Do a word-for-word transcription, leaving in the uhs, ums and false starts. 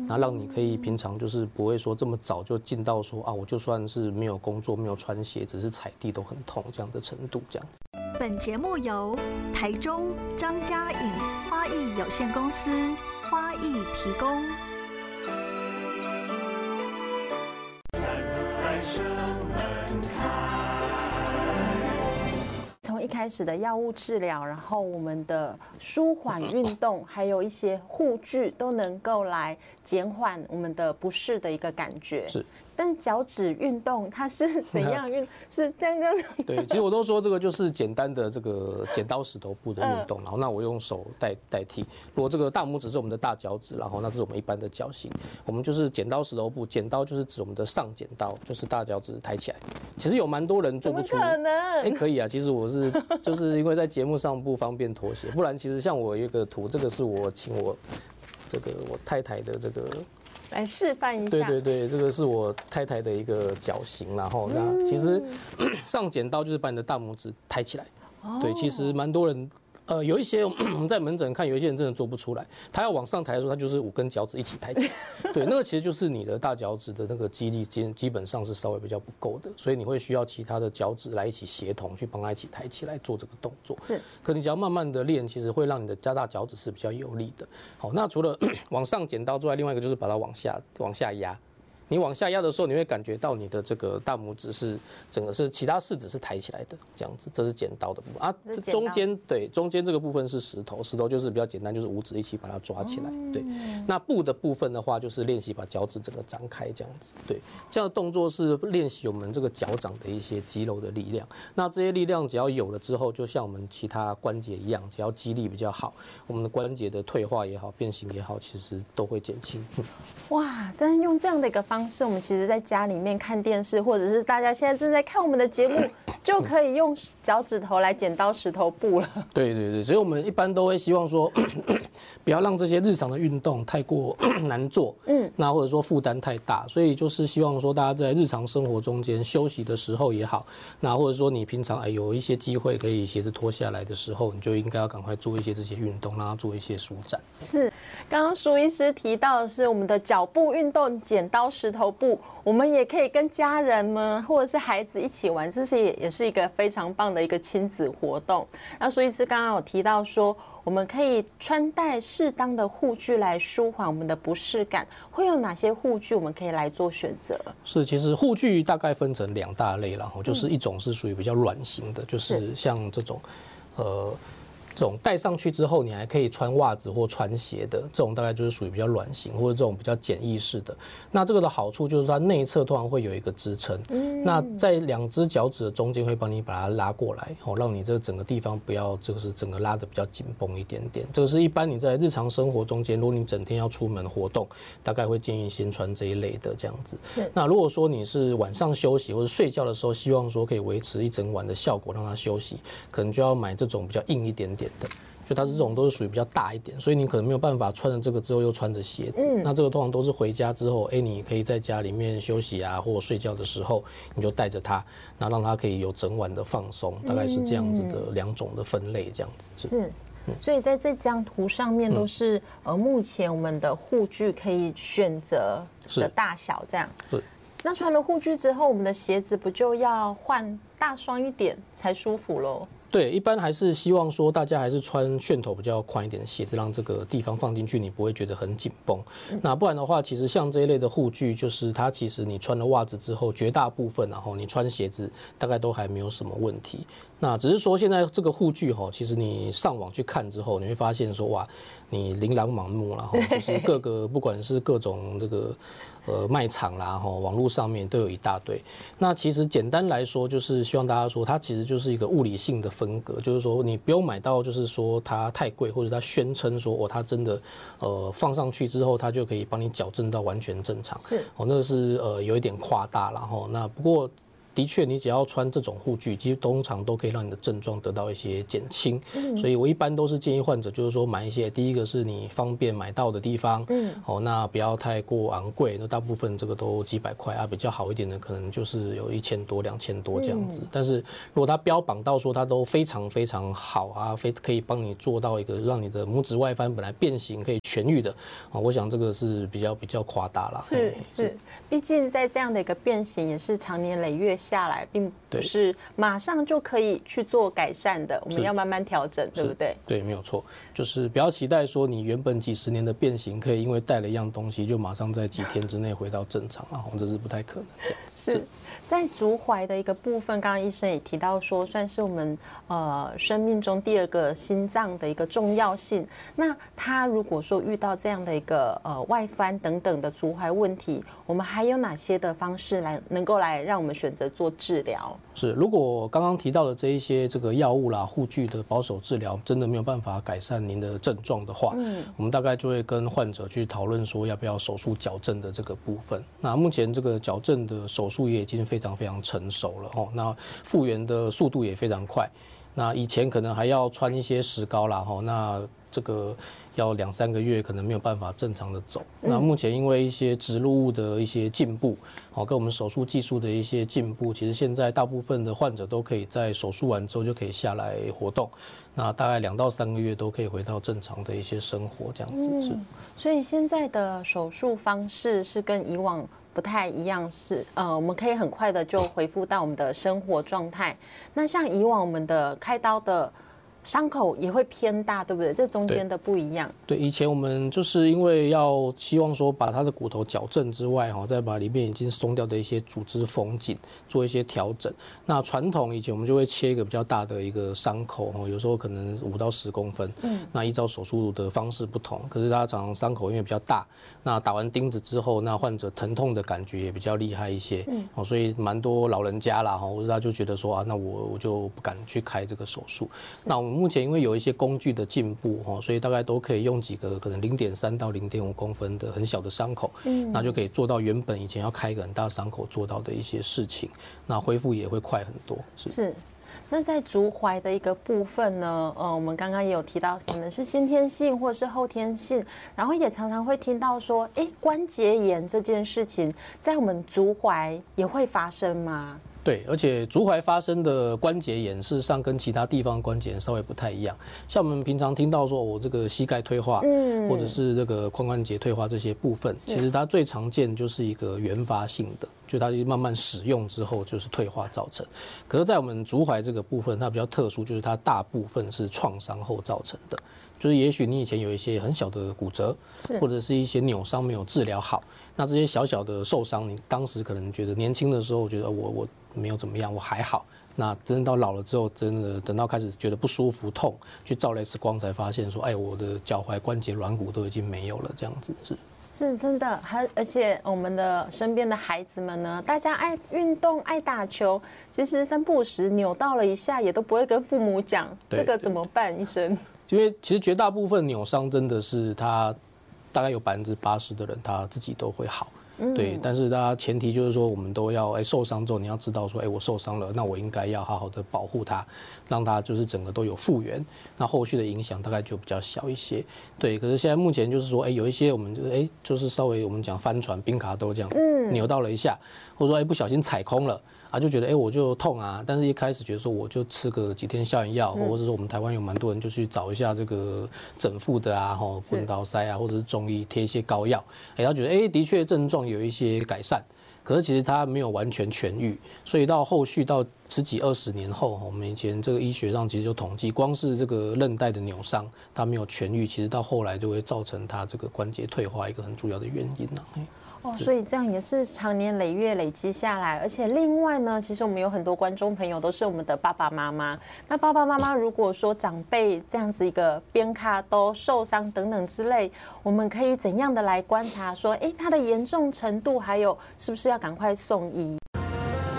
那让你可以平常就是不会说这么早就进到说啊，我就算是没有工作、没有穿鞋，只是踩地都很痛这样的程度，这样子。 本节目由台中张家颖花艺有限公司花艺提供。 从一开始的药物治疗，然后我们的舒缓运动，还有一些护具，都能够来减缓我们的不适的一个感觉。 是。 但脚趾运动它是怎样运？是这样这样。 对，其实我都说这个就是简单的这个剪刀石头布的运动，然后那我用手代代替。如果这个大拇指是我们的大脚趾，然后那是我们一般的脚型，我们就是剪刀石头布。剪刀就是指我们的上剪刀，就是大脚趾抬起来。其实有蛮多人做不出， 怎么可能？ 哎、欸，可以啊。其实我是就是因为在节目上不方便妥协，不然其实像我有一个图，这个是我请我这个我太太的这个。 来示范一下。 对对对，这个是我太太的一个脚型，然后那其实上剪刀就是把你的大拇指抬起来。对，其实蛮多人。呃，有一些我们在门诊看，有一些人真的做不出来。他要往上抬的时候，他就是五根脚趾一起抬起来。对，那个其实就是你的大脚趾的那个肌力基基本上是稍微比较不够的，所以你会需要其他的脚趾来一起协同，去帮他一起抬起来做这个动作。 是。 可你只要慢慢的练，其实会让你的加大脚趾是比较有力的。好，那除了往上剪刀之外，另外一个就是把它往下往下压。你往下压的时候，你会感觉到你的这个大拇指是整个是其他四指是抬起来的，这样子，这是剪刀的部分啊。这中间对中间这个部分是石头，石头就是比较简单，就是五指一起把它抓起来。对，那布的部分的话，就是练习把脚趾整个张开这样子。对，这样的动作是练习我们这个脚掌的一些肌肉的力量。那这些力量只要有了之后，就像我们其他关节一样，只要肌力比较好，我们的关节的退化也好、变形也好，其实都会减轻。 哇！但是用这样的一个方式，我们其实在家里面看电视，或者是大家现在正在看我们的节目，就可以用脚趾头来剪刀石头布了。 对对对，所以我们一般都会希望说，不要让这些日常的运动太过难做，嗯，那或者说负担太大，所以就是希望说大家在日常生活中间休息的时候也好，那或者说你平常哎有一些机会可以鞋子脱下来的时候，你就应该要赶快做一些这些运动，让它做一些舒展。 是，刚刚舒医师提到的是我们的脚步运动，剪刀石头布，我们也可以跟家人们或者是孩子一起玩，这是也也是一个非常棒的一个亲子活动。那舒医师刚刚有提到说，我们可以穿戴适当的护具来舒缓我们的不适感，会有哪些护具我们可以来做选择？ 是，其实护具大概分成两大类，然后就是一种是属于比较软型的，就是像这种，呃。这种戴上去之后，你还可以穿袜子或穿鞋的，这种大概就是属于比较软型或者这种比较简易式的。那这个的好处就是它内侧通常会有一个支撑，嗯、那在两只脚趾的中间会帮你把它拉过来，哦，让你这个整个地方不要这个是整个拉得比较紧绷一点点。这个是一般你在日常生活中间，如果你整天要出门活动，大概会建议先穿这一类的这样子。 是。 那如果说你是晚上休息或者睡觉的时候，希望说可以维持一整晚的效果，让它休息，可能就要买这种比较硬一点点。就它这种都是属于比较大一点，所以你可能没有办法穿着这个之后又穿着鞋子。嗯、那这个通常都是回家之后，哎、欸，你可以在家里面休息啊，或者睡觉的时候，你就带着它，那让它可以有整晚的放松，大概是这样子的两种的分类，这样子是。 是所以在这张图上面都是、嗯、呃，目前我们的护具可以选择的大小这样。 是。 那穿了护具之后，我们的鞋子不就要换大双一点才舒服咯？ 对，一般还是希望说大家还是穿楦头比较宽一点的鞋子，让这个地方放进去你不会觉得很紧绷。嗯、那不然的话，其实像这一类的护具，就是它其实你穿了袜子之后，绝大部分然后你穿鞋子大概都还没有什么问题。那只是说现在这个护具哈，其实你上网去看之后，你会发现说哇，你琳琅满目，然后就是各个不管是各种这个。呃，卖场啦，哈，网络上面都有一大堆。那其实简单来说，就是希望大家说，它其实就是一个物理性的分隔，就是说你不用买到，就是说它太贵，或者它宣称说哦，它真的呃放上去之后，它就可以帮你矫正到完全正常。 是， 哦，那个是呃有一点夸大了哈。那不过的确，你只要穿这种护具，其实通常都可以让你的症状得到一些减轻。嗯、所以我一般都是建议患者，就是说买一些，第一个是你方便买到的地方，嗯，哦，那不要太过昂贵，那大部分这个都几百块啊，比较好一点的可能就是有一千多、两千多这样子。嗯、但是如果它标榜到说它都非常非常好啊，非可以帮你做到一个让你的拇指外翻本来变形可以痊愈的啊，我想这个是比较比较夸大啦。 是是，毕竟在这样的一个变形也是长年累月下来，并不是马上就可以去做改善的，我们要慢慢调整，对不对？ 对，没有错，就是不要期待说你原本几十年的变形，可以因为带了一样东西，就马上在几天之内回到正常啊，这是不太可能的。 是在足踝的一个部分，刚刚医生也提到说，算是我们呃生命中第二个心脏的一个重要性。那他如果说遇到这样的一个呃外翻等等的足踝问题，我们还有哪些的方式来能够来让我们选择做治疗？ 是，如果刚刚提到的这一些这个药物啦、护具的保守治疗真的没有办法改善您的症状的话，嗯，我们大概就会跟患者去讨论说要不要手术矫正的这个部分。那目前这个矫正的手术也已经非常非常成熟了哦，那复原的速度也非常快。那以前可能还要穿一些石膏啦，哈，那这个要两三个月可能没有办法正常的走。那目前因为一些植入物的一些进步，好，跟我们手术技术的一些进步，其实现在大部分的患者都可以在手术完之后就可以下来活动。那大概两到三个月都可以回到正常的一些生活，这样子是。 嗯，所以现在的手术方式是跟以往不太一样，是呃，我们可以很快的就恢复到我们的生活状态。那像以往我们的开刀的伤口也会偏大，对不对？这中间的不一样。 对，以前我们就是因为要希望说把它的骨头矫正之外，哈，再把里面已经松掉的一些组织缝紧，做一些调整。那传统以前我们就会切一个比较大的一个伤口，有时候可能五到十公分。嗯。那依照手术的方式不同，可是它常常伤口因为比较大，那打完钉子之后，那患者疼痛的感觉也比较厉害一些。嗯。哦，所以蛮多老人家啦，哈，或者他就觉得说啊，那我我就不敢去开这个手术。那我们目前因为有一些工具的进步，所以大概都可以用几个可能零点三到零点五公分的很小的伤口，嗯，那就可以做到原本以前要开一个很大伤口做到的一些事情，那恢复也会快很多。是。 是。那在足踝的一个部分呢，呃，我们刚刚也有提到，可能是先天性或是后天性，然后也常常会听到说，哎，关节炎这件事情在我们足踝也会发生吗？ 对，而且足踝发生的关节炎，事实上跟其他地方关节炎稍微不太一样。像我们平常听到说，我这个膝盖退化，嗯，或者是这个髋关节退化这些部分，其实它最常见就是一个原发性的，就它慢慢使用之后就是退化造成。可是，在我们足踝这个部分，它比较特殊，就是它大部分是创伤后造成的。就是也许你以前有一些很小的骨折，或者是一些扭伤没有治疗好，那这些小小的受伤，你当时可能觉得年轻的时候觉得我我没有怎么样，我还好。那真的到老了之后，真的等到开始觉得不舒服、痛，去照了 X 光才发现说，哎，我的脚踝关节软骨都已经没有了，这样子是。 是真的，还而且我们的身边的孩子们呢，大家爱运动、爱打球，其实三不五时扭到了一下，也都不会跟父母讲，这个怎么办？医生？ 因为其实绝大部分扭伤真的是他大概有百分之八十的人他自己都会好。对，但是大家前提就是说，我们都要哎受伤之后，你要知道说，哎我受伤了，那我应该要好好的保护它，让它就是整个都有复原，那后续的影响大概就比较小一些。对，可是现在目前就是说，哎有一些我们就是哎就是稍微我们讲帆船、冰卡都这样，扭到了一下，或者说哎不小心踩空了。啊，就觉得哎、欸，我就痛啊，但是一开始觉得说我就吃个几天消炎药，或者是说我们台湾有蛮多人就去找一下这个整复的啊，吼滚刀塞啊，或者是中医贴一些膏药，哎、欸，他觉得哎、欸，的确症状有一些改善，可是其实他没有完全痊愈，所以到后续到十几二十年后，我们以前这个医学上其实就统计，光是这个韧带的扭伤，它没有痊愈，其实到后来就会造成它这个关节退化一个很主要的原因啊。 哦，所以这样也是长年累月累积下来，而且另外呢，其实我们有很多观众朋友都是我们的爸爸妈妈。那爸爸妈妈如果说长辈这样子一个边卡都受伤等等之类，我们可以怎样的来观察说，哎，他的严重程度，还有是不是要赶快送医？